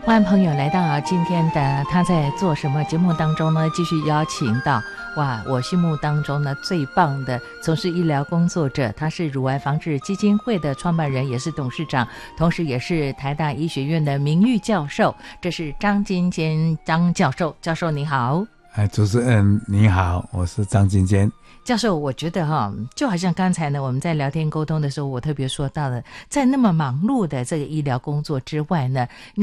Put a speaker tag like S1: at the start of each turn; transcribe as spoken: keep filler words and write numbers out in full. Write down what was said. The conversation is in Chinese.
S1: 欢迎朋友来到今天的他在做什么节目当中呢，继续邀请到哇，我心目当中呢最棒的从事医疗工作者，他是乳癌防治基金会的创办人，也是董事长，同时也是台大医学院的名誉教授，这是张金坚张教授。教授你好。
S2: 哎，主持人你好，我是张金坚
S1: 教授。我觉得哈，就好像刚才呢我们在聊天沟通的时候，我特别说到了，在那么忙碌的这个医疗工作之外呢，